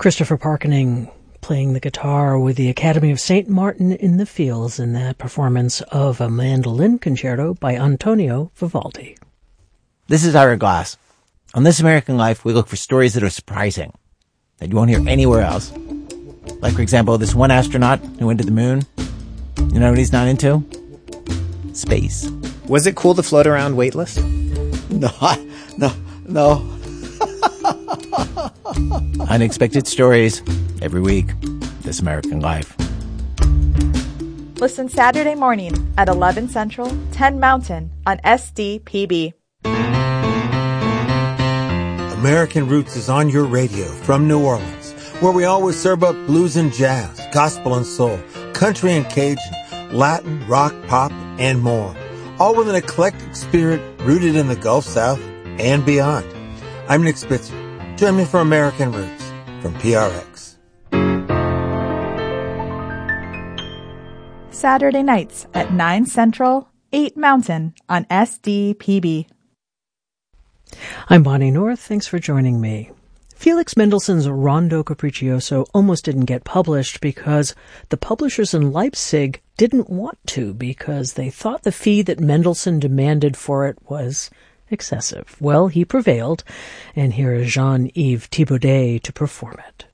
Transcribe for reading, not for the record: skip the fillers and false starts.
Christopher Parkening playing the guitar with the Academy of St. Martin in the Fields in that performance of a mandolin concerto by Antonio Vivaldi. This is Ira Glass. On This American Life, we look for stories that are surprising, that you won't hear anywhere else. Like, for example, this one astronaut who went to the moon. You know what he's not into? Space. Was it cool to float around weightless? No. Unexpected stories every week. This American Life. Listen Saturday morning at 11 Central, 10 Mountain on SDPB. American Roots is on your radio from New Orleans, where we always serve up blues and jazz, gospel and soul, country and Cajun, Latin, rock, pop, and more. All with an eclectic spirit rooted in the Gulf South and beyond. I'm Nick Spitzer. Join me for American Roots from PRX. Saturday nights at 9 Central, 8 Mountain on SDPB. I'm Bonnie North. Thanks for joining me. Felix Mendelssohn's Rondo Capriccioso almost didn't get published because the publishers in Leipzig didn't want to, because they thought the fee that Mendelssohn demanded for it was excessive. Well, he prevailed, and here is Jean-Yves Thibaudet to perform it.